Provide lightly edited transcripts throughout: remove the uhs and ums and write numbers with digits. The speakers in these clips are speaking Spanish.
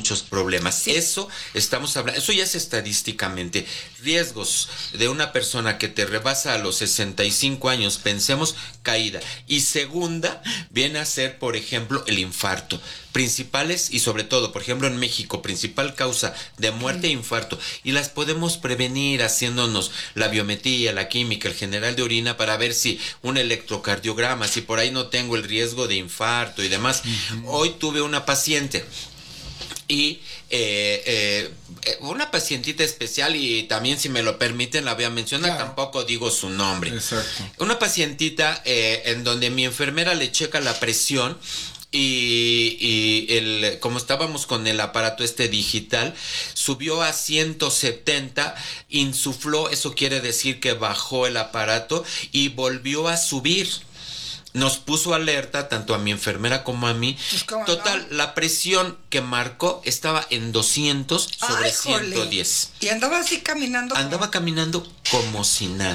muchos problemas. Sí. Eso estamos hablando, eso ya es estadísticamente. Riesgos de una persona que te rebasa a los 65 años, pensemos, caída. Y segunda, viene a ser, por ejemplo, el infarto. Principales y sobre todo, por ejemplo, en México, principal causa de muerte e infarto. Y las podemos prevenir haciéndonos la biometría, la química, el general de orina para ver si un electrocardiograma, si por ahí no tengo el riesgo de infarto y demás. Hoy tuve una paciente y una pacientita especial, y también, si me lo permiten, la voy a mencionar, claro. Tampoco digo su nombre. Exacto. Una pacientita en donde mi enfermera le checa la presión y como estábamos con el aparato digital, subió a 170, insufló, eso quiere decir que bajó el aparato y volvió a subir. Nos puso alerta tanto a mi enfermera como a mí. Pues, total, no, la presión que marcó estaba en 200 sobre 110. Y andaba así caminando. Andaba caminando como si nada.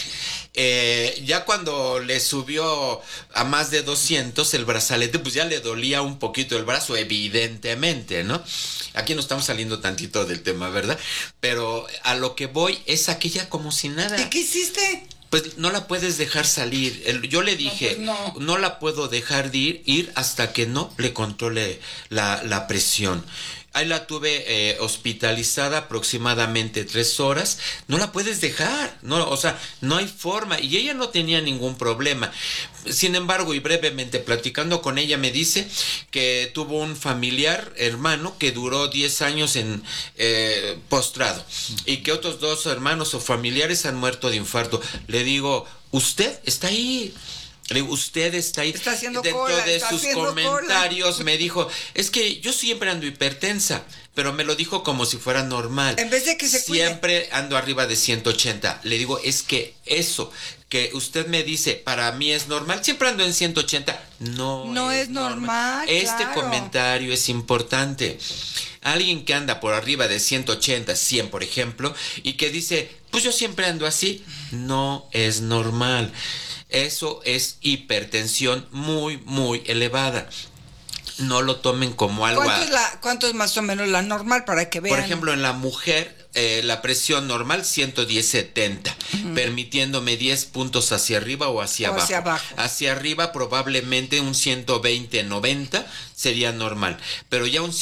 Ya cuando le subió a más de 200 el brazalete, pues ya le dolía un poquito el brazo, evidentemente, ¿no? Aquí no estamos saliendo tantito del tema, ¿verdad? Pero a lo que voy es aquella como si nada. ¿Y qué hiciste? Pues no la puedes dejar salir. Yo le dije, no la puedo dejar de ir hasta que no le controle la presión. Ahí la tuve hospitalizada aproximadamente 3 horas. No la puedes dejar, no, o sea, no hay forma. Y ella no tenía ningún problema. Sin embargo, y brevemente platicando con ella, me dice que tuvo un familiar, hermano, que duró 10 años en postrado, y que otros 2 hermanos o familiares han muerto de infarto. Le digo, usted está ahí. Le digo, usted está ahí. Está haciendo Dentro cola, de está sus haciendo comentarios cola. me dijo, es que yo siempre ando hipertensa, pero me lo dijo como si fuera normal. En vez de que se cuide. Siempre ando arriba de 180. Le digo, es que eso que usted me dice, para mí es normal, siempre ando en 180. No es normal. Este claro. comentario es importante. Alguien que anda por arriba de 180, 100 por ejemplo, y que dice, pues yo siempre ando así, no es normal. Eso es hipertensión muy, muy elevada. No lo tomen como algo... ¿Cuánto es más o menos la normal para que vean? Por ejemplo, en la mujer, la presión normal 110/70, permitiéndome 10 puntos hacia arriba o hacia abajo. Hacia arriba probablemente un 120/90 sería normal, pero ya un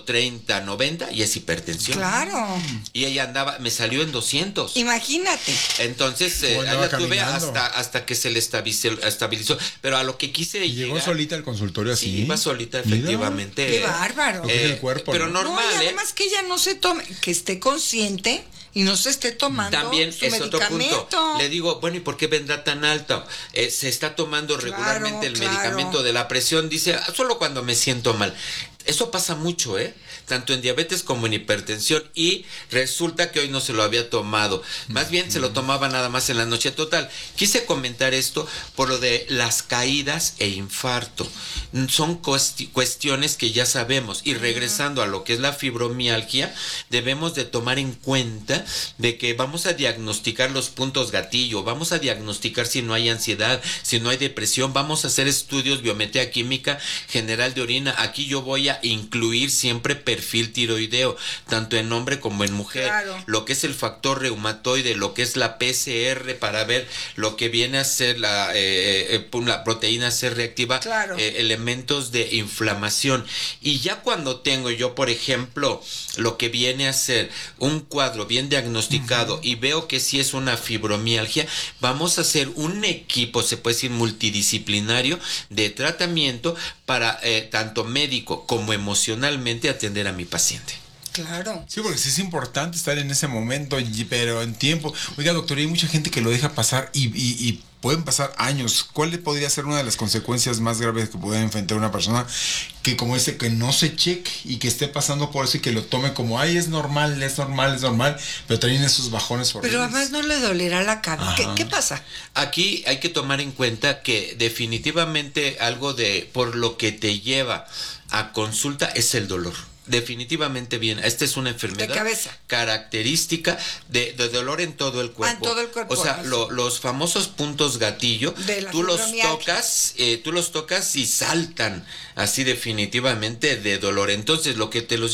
130/90 ya es hipertensión. Claro. Y ella andaba, me salió en 200. Imagínate. Entonces, ahí la tuve hasta que se le estabilizó. Pero a lo que quise ¿Y llegó solita al consultorio así? Sí, iba solita, efectivamente. Qué bárbaro. El cuerpo, pero ¿no? normal, y además que ella no se tome, que esté consciente y no se esté tomando también su es medicamento. otro punto. Le digo, bueno, ¿y por qué vendrá tan alto? Se está tomando regularmente el medicamento de la presión. Dice, solo cuando me siento mal. Eso pasa mucho, tanto en diabetes como en hipertensión, y resulta que hoy no se lo había tomado, más bien se lo tomaba nada más en la noche. Total, quise comentar esto por lo de las caídas e infarto. Son cuestiones que ya sabemos, y regresando a lo que es la fibromialgia, debemos de tomar en cuenta de que vamos a diagnosticar los puntos gatillo, vamos a diagnosticar si no hay ansiedad, si no hay depresión, vamos a hacer estudios, biometría química, general de orina. Aquí yo voy a incluir siempre perfil tiroideo, tanto en hombre como en mujer, claro. Lo que es el factor reumatoide, lo que es la PCR para ver lo que viene a ser la proteína C reactiva, claro. Elementos de inflamación. Y ya cuando tengo yo, por ejemplo, lo que viene a ser un cuadro bien diagnosticado y veo que sí es una fibromialgia, vamos a hacer un equipo, se puede decir multidisciplinario, de tratamiento para tanto médico como emocionalmente atender a mi paciente. Claro. Sí, porque sí es importante estar en ese momento, pero en tiempo. Oiga, doctor, hay mucha gente que lo deja pasar y pueden pasar años. ¿Cuál podría ser una de las consecuencias más graves que puede enfrentar una persona que como ese, que no se cheque y que esté pasando por eso y que lo tome como, ay, es normal, pero también esos bajones horribles? Pero además no le dolerá la cabeza. ¿Qué pasa? Aquí hay que tomar en cuenta que definitivamente algo por lo que te lleva a consulta es el dolor. Definitivamente bien, esta es una enfermedad de cabeza, característica de dolor en todo el cuerpo. En todo el cuerpo. O sea, los famosos puntos gatillo, tú los tocas y saltan así definitivamente de dolor. Entonces, lo que te los